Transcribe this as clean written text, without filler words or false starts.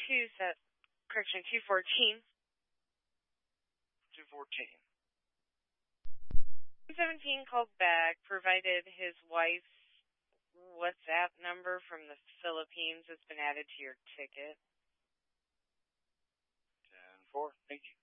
214. 214. 17 called back, provided his wife's WhatsApp number from the Philippines that's been added to your ticket. 10-4. Thank you.